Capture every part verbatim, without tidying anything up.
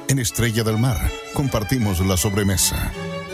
En Estrella del Mar compartimos la sobremesa.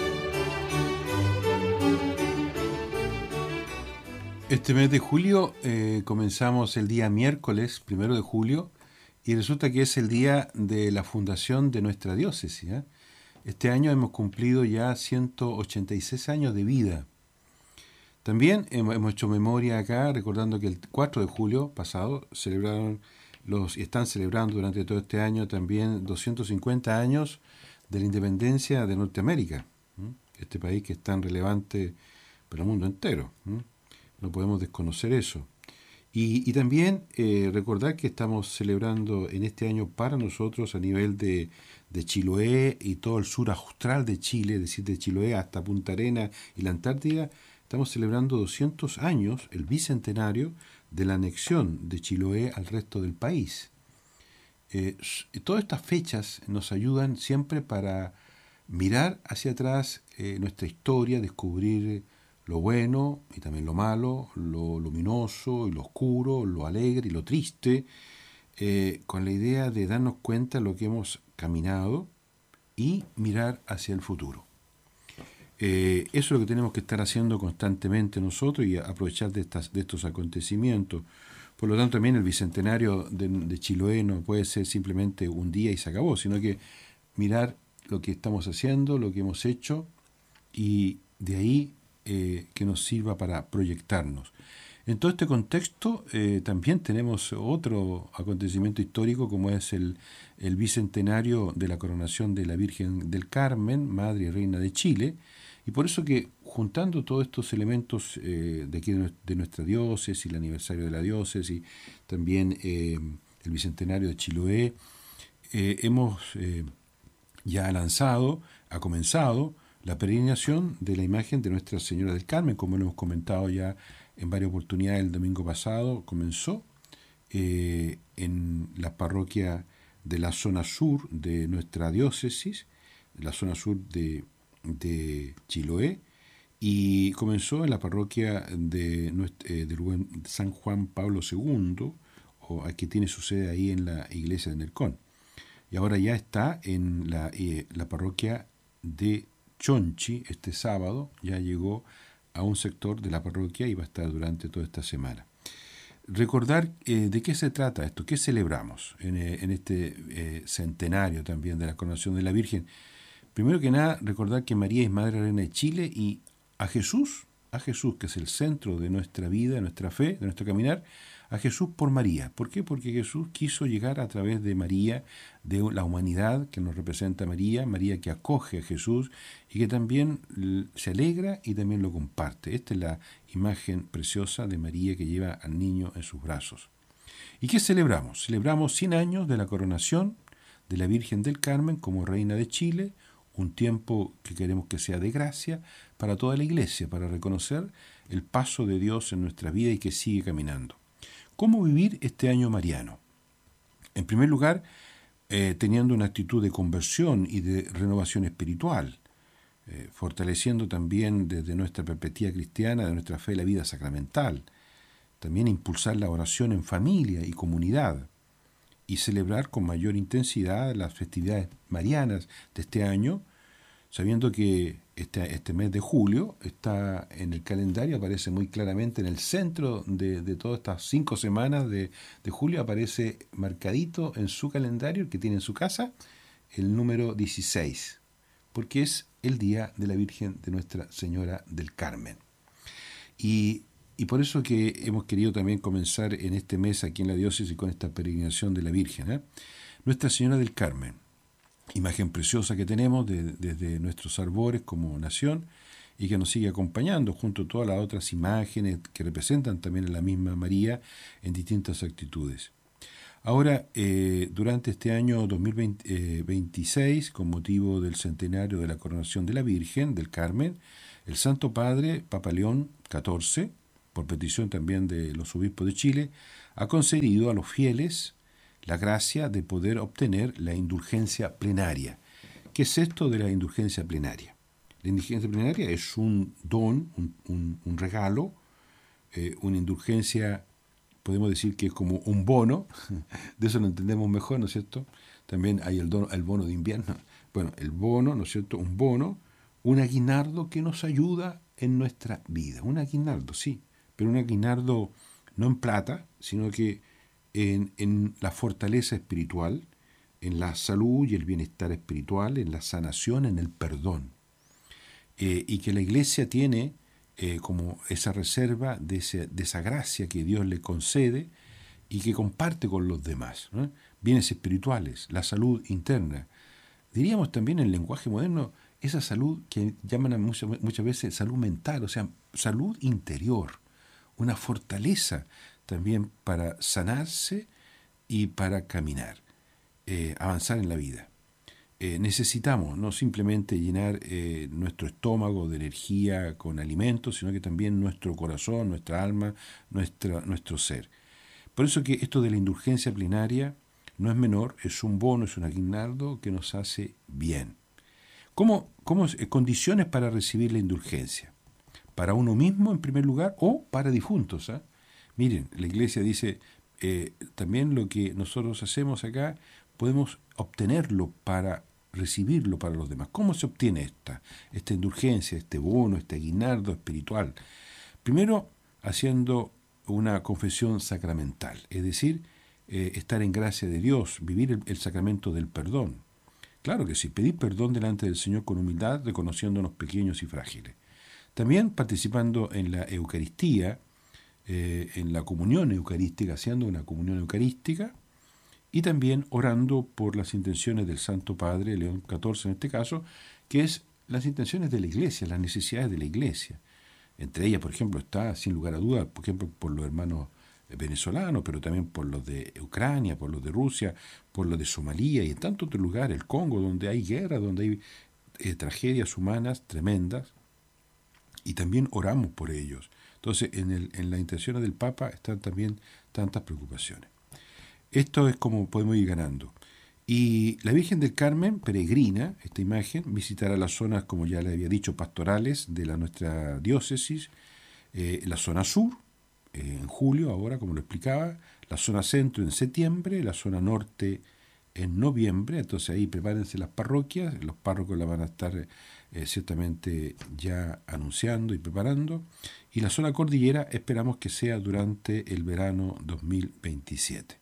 Este mes de julio eh, comenzamos el día miércoles, primero de julio, y resulta que es el día de la fundación de nuestra diócesis, ¿eh? Este año hemos cumplido ya ciento ochenta y seis años de vida. También hemos, hemos hecho memoria acá, recordando que el cuatro de julio pasado celebraron los y están celebrando durante todo este año también doscientos cincuenta años de la independencia de Norteamérica, ¿m? Este país que es tan relevante para el mundo entero, ¿m? No podemos desconocer eso. Y, y también eh, recordar que estamos celebrando en este año para nosotros a nivel de, de Chiloé y todo el sur austral de Chile, es decir, de Chiloé hasta Punta Arenas y la Antártida, estamos celebrando doscientos años, el bicentenario, de la anexión de Chiloé al resto del país. Eh, todas estas fechas nos ayudan siempre para mirar hacia atrás eh, nuestra historia, descubrir lo bueno y también lo malo, lo luminoso y lo oscuro, lo alegre y lo triste, eh, con la idea de darnos cuenta de lo que hemos caminado y mirar hacia el futuro. Eh, eso es lo que tenemos que estar haciendo constantemente nosotros y aprovechar de, estas, de estos acontecimientos. Por lo tanto, también el bicentenario de, de Chiloé no puede ser simplemente un día y se acabó, sino que mirar lo que estamos haciendo, lo que hemos hecho, y de ahí eh, que nos sirva para proyectarnos. En todo este contexto eh, también tenemos otro acontecimiento histórico, como es el, el bicentenario de la coronación de la Virgen del Carmen, Madre y Reina de Chile, y por eso que juntando todos estos elementos eh, de aquí de, de nuestra diócesis, el aniversario de la diócesis, también eh, el bicentenario de Chiloé, eh, hemos eh, ya lanzado, ha comenzado la peregrinación de la imagen de Nuestra Señora del Carmen, como lo hemos comentado ya en varias oportunidades. El domingo pasado comenzó eh, en la parroquia de la zona sur de nuestra diócesis, la zona sur de, de Chiloé, y comenzó en la parroquia de, eh, de San Juan Pablo segundo, o, que tiene su sede ahí en la iglesia de Nercón. Y ahora ya está en la, eh, la parroquia de Chonchi. Este sábado ya llegó a un sector de la parroquia y va a estar durante toda esta semana. Recordar eh, de qué se trata esto, qué celebramos en, eh, en este eh, centenario también de la coronación de la Virgen. Primero que nada, recordar que María es Madre Reina de Chile, y a Jesús, a Jesús, que es el centro de nuestra vida, de nuestra fe, de nuestro caminar, a Jesús por María. ¿Por qué? Porque Jesús quiso llegar a través de María, de la humanidad que nos representa María, María que acoge a Jesús y que también se alegra y también lo comparte. Esta es la imagen preciosa de María que lleva al niño en sus brazos. ¿Y qué celebramos? Celebramos cien años de la coronación de la Virgen del Carmen como Reina de Chile, un tiempo que queremos que sea de gracia para toda la Iglesia, para reconocer el paso de Dios en nuestra vida y que sigue caminando. ¿Cómo vivir este año mariano? En primer lugar, eh, teniendo una actitud de conversión y de renovación espiritual, eh, fortaleciendo también desde nuestra perspectiva cristiana, de nuestra fe, la vida sacramental. También impulsar la oración en familia y comunidad, y celebrar con mayor intensidad las festividades marianas de este año, sabiendo que este, este mes de julio está en el calendario, aparece muy claramente en el centro de, de todas estas cinco semanas de, de julio, aparece marcadito en su calendario, el que tiene en su casa, el número dieciséis, porque es el día de la Virgen de Nuestra Señora del Carmen. Y Y por eso que hemos querido también comenzar en este mes aquí en la diócesis con esta peregrinación de la Virgen, ¿eh? Nuestra Señora del Carmen, imagen preciosa que tenemos de, desde nuestros arbores como nación y que nos sigue acompañando junto a todas las otras imágenes que representan también a la misma María en distintas actitudes. Ahora, eh, durante este año dos mil veintiséis, con motivo del centenario de la coronación de la Virgen del Carmen, el Santo Padre, Papa León catorce, por petición también de los obispos de Chile, ha concedido a los fieles la gracia de poder obtener la indulgencia plenaria. ¿Qué es esto de la indulgencia plenaria? La indulgencia plenaria es un don, un, un, un regalo, eh, una indulgencia podemos decir que es como un bono, de eso lo entendemos mejor, ¿no es cierto? También hay el, dono, el bono de invierno. Bueno, el bono, ¿no es cierto? Un bono, un aguinaldo que nos ayuda en nuestra vida. Un aguinaldo, sí, pero un aguinaldo no en plata, sino que en, en la fortaleza espiritual, en la salud y el bienestar espiritual, en la sanación, en el perdón. Eh, y que la Iglesia tiene eh, como esa reserva de, ese, de esa gracia que Dios le concede y que comparte con los demás, ¿no? Bienes espirituales, la salud interna. Diríamos también en el lenguaje moderno, esa salud que llaman muchas, muchas veces salud mental, o sea, salud interior, una fortaleza también para sanarse y para caminar, eh, avanzar en la vida. Eh, necesitamos no simplemente llenar eh, nuestro estómago de energía con alimentos, sino que también nuestro corazón, nuestra alma, nuestra, nuestro ser. Por eso que esto de la indulgencia plenaria no es menor, es un bono, es un aguinaldo que nos hace bien. ¿Cómo, cómo eh, condiciones para recibir la indulgencia? Para uno mismo en primer lugar o para difuntos. ¿eh? Miren, la Iglesia dice, eh, también lo que nosotros hacemos acá, podemos obtenerlo para recibirlo para los demás. ¿Cómo se obtiene esta, esta indulgencia, este bono, este aguinaldo espiritual? Primero, haciendo una confesión sacramental, es decir, eh, estar en gracia de Dios, vivir el, el sacramento del perdón. Claro que sí, pedir perdón delante del Señor con humildad, reconociéndonos pequeños y frágiles. También participando en la Eucaristía, eh, en la comunión eucarística, haciendo una comunión eucarística, y también orando por las intenciones del Santo Padre, León catorce en este caso, que es las intenciones de la Iglesia, las necesidades de la Iglesia. Entre ellas, por ejemplo, está, sin lugar a dudas, por ejemplo, por los hermanos venezolanos, pero también por los de Ucrania, por los de Rusia, por los de Somalia y en tantos otros lugares, el Congo, donde hay guerra, donde hay eh, tragedias humanas tremendas, y también oramos por ellos. Entonces, en, el, en las intenciones del Papa están también tantas preocupaciones. Esto es como podemos ir ganando. Y la Virgen del Carmen peregrina, esta imagen, visitará las zonas, como ya le había dicho, pastorales de la nuestra diócesis, eh, la zona sur, eh, en julio, ahora, como lo explicaba, la zona centro en septiembre, la zona norte en noviembre. Entonces ahí prepárense las parroquias, los párrocos la van a estar eh, ciertamente ya anunciando y preparando. Y la zona cordillera esperamos que sea durante el verano dos mil veintisiete.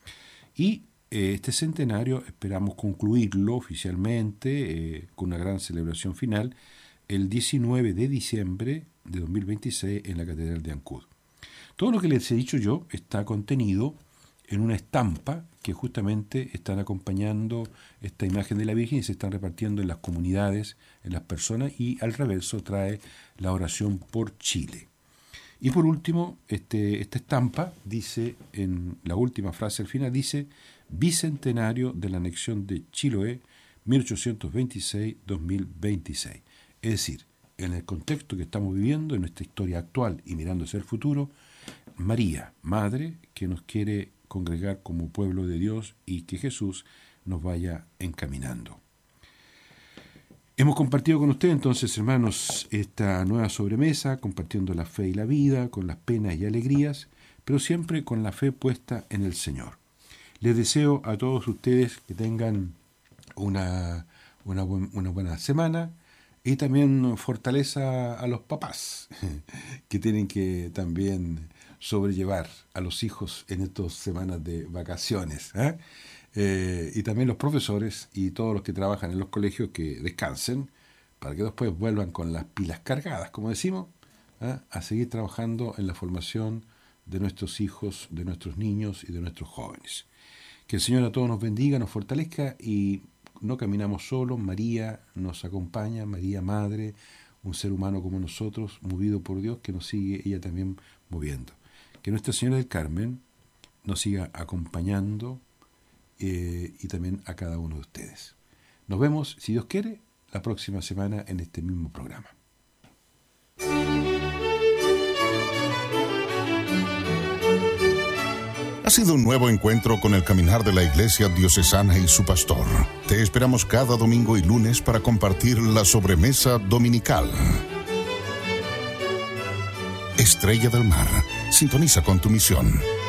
Y eh, este centenario esperamos concluirlo oficialmente eh, con una gran celebración final el diecinueve de diciembre de dos mil veintiséis en la Catedral de Ancud. Todo lo que les he dicho yo está contenido en una estampa que justamente están acompañando esta imagen de la Virgen y se están repartiendo en las comunidades, en las personas, y al reverso trae la oración por Chile. Y por último, este, esta estampa dice, en la última frase al final, dice Bicentenario de la anexión de Chiloé, mil ochocientos veintiséis a dos mil veintiséis. Es decir, en el contexto que estamos viviendo, en nuestra historia actual y mirando hacia el futuro, María, Madre, que nos quiere congregar como pueblo de Dios y que Jesús nos vaya encaminando. Hemos compartido con ustedes entonces, hermanos, esta nueva sobremesa, compartiendo la fe y la vida, con las penas y alegrías, pero siempre con la fe puesta en el Señor. Les deseo a todos ustedes que tengan una, una, buen, una buena semana y también fortaleza a los papás, que tienen que también sobrellevar a los hijos en estas semanas de vacaciones, ¿eh? Eh, y también los profesores y todos los que trabajan en los colegios que descansen para que después vuelvan con las pilas cargadas, como decimos, ¿eh? a seguir trabajando en la formación de nuestros hijos, de nuestros niños y de nuestros jóvenes. Que el Señor a todos nos bendiga, nos fortalezca y no caminamos solos. María nos acompaña, María Madre, un ser humano como nosotros, movido por Dios, que nos sigue ella también moviendo. Que Nuestra Señora del Carmen nos siga acompañando eh, y también a cada uno de ustedes. Nos vemos, si Dios quiere, la próxima semana en este mismo programa. Ha sido un nuevo encuentro con el caminar de la Iglesia Diocesana y su pastor. Te esperamos cada domingo y lunes para compartir la sobremesa dominical. Estrella del Mar, sintoniza con tu misión.